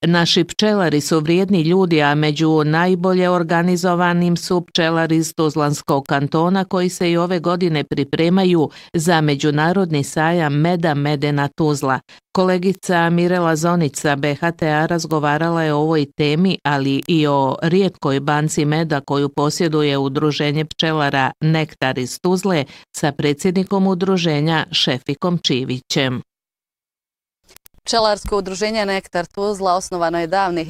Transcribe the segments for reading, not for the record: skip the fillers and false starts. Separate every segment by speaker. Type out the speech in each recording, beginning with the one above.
Speaker 1: Naši pčelari su vrijedni ljudi, a među najbolje organizovanim su pčelari iz Tuzlanskog kantona koji se i ove godine pripremaju za međunarodni sajam meda Medena Tuzla. Kolegica Mirela Zonić sa BHTA razgovarala je o ovoj temi, ali i o rijetkoj banci meda koju posjeduje Udruženje pčelara Nektar iz Tuzle sa predsjednikom udruženja Šefikom Čivićem.
Speaker 2: Pčelarsko udruženje Nektar Tuzla osnovano je davne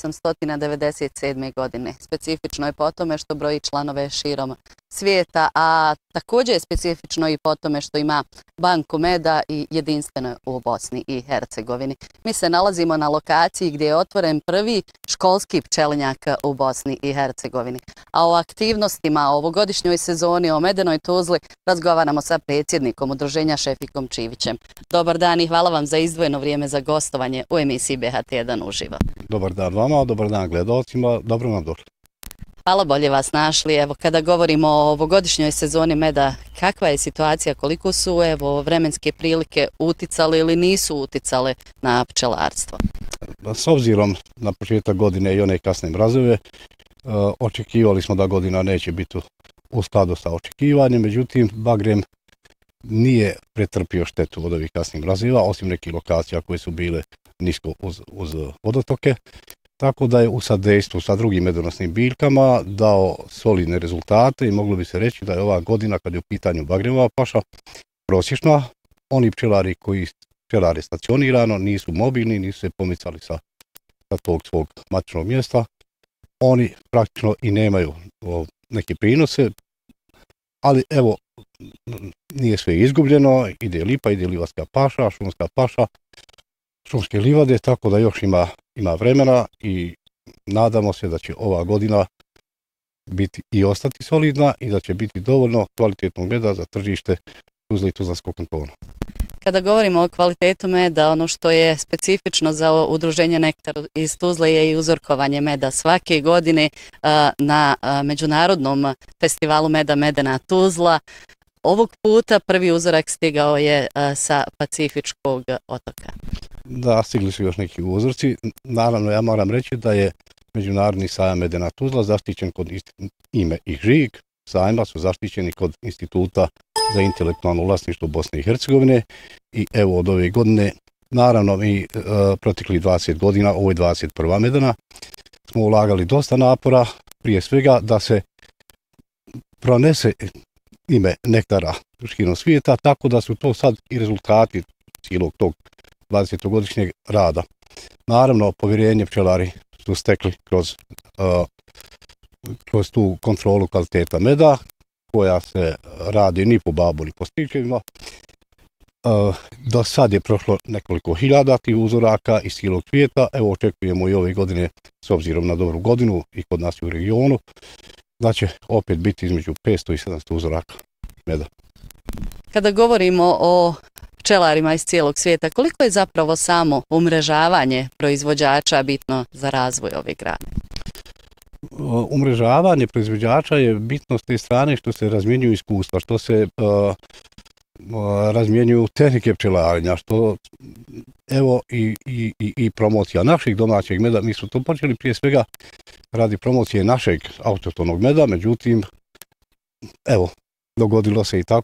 Speaker 2: 1897. godine. Specifično je po tome što broji članove širom svijeta, a također je specifično i po tome što ima banku meda i jedinstveno u Bosni i Hercegovini. Mi se nalazimo na lokaciji gdje je otvoren prvi školski pčelinjak u Bosni i Hercegovini. A o aktivnostima o ovogodišnjoj sezoni o Medenoj Tuzli razgovaramo sa predsjednikom udruženja Šefikom Čivićem. Dobar dan i hvala vam za izdvojeno vrijeme za gostovanje u emisiji BHT1 uživo.
Speaker 3: Dobar dan vama, dobar dan gledalcima, dobro nam došli.
Speaker 2: Hvala, bolje vas našli. Evo, kada govorimo o ovogodišnjoj sezoni meda, kakva je situacija, koliko su vremenske prilike uticale ili nisu uticale na pčelarstvo?
Speaker 3: S obzirom na početak godine i one kasne mrazove, očekivali smo da godina neće biti u skladu sa očekivanjem, međutim, bagrem nije pretrpio štetu od ovih kasnih mrazova, osim nekih lokacija koje su bile nisko uz vodotoke. Tako da je u sadejstvu sa drugim medonosnim biljkama dao solidne rezultate i moglo bi se reći da je ova godina, kad je u pitanju bagremova paša, prosječna. Oni pčelari koji pčelare stacionirano, nisu mobilni, nisu se pomicali sa tog svog matičnog mjesta. Oni praktično i nemaju neke prinose, ali evo, nije sve izgubljeno, ide lipa, ide livarska paša, šumska paša, šumske livade, tako da još ima vremena i nadamo se da će ova godina biti i ostati solidna i da će biti dovoljno kvalitetnog meda za tržište Tuzle i Tuzlanskog kantona.
Speaker 2: Kada govorimo o kvalitetu meda, ono što je specifično za udruženje Nektar iz Tuzle je i uzorkovanje meda. Svake godine na međunarodnom festivalu meda Medena Tuzla ovog puta prvi uzorak stigao je sa Pacifičkog otoka.
Speaker 3: Da, stigli su još neki uzorci. Naravno, ja moram reći da je Međunarodni sajam Medena Tuzla zaštićen kod ime i žig. Sajma su zaštićeni kod Instituta za intelektualno vlasništvo Bosne i Hercegovine i evo od ove godine, naravno mi protekli 20 godina, ovo je 21. Medena, smo ulagali dosta napora, prije svega da se pronese ime nektara širom svijeta, tako da su to sad i rezultati cijelog tog 20-godišnjeg rada. Naravno, povjerenje pčelari su stekli kroz tu kontrolu kvaliteta meda, koja se radi ni po babu, ni po stričevima. Do sad je prošlo nekoliko hiljada tih uzoraka iz cijelog svijeta. Evo, očekujemo i ove godine, s obzirom na dobru godinu i kod nas u regionu, da će opet biti između 500 i 700 uzoraka meda.
Speaker 2: Kada govorimo o pčelarima iz cijelog svijeta, koliko je zapravo samo umrežavanje proizvođača bitno za razvoj ove grane?
Speaker 3: Umrežavanje proizvođača je bitno s te strane što se razmjenjuju iskustva, što se razmjenjuju tehnike pčelarenja, što evo i promocija našeg domaćeg meda. Mi smo to počeli prije svega radi promocije našeg autohtonog meda, međutim, evo, dogodilo se i tako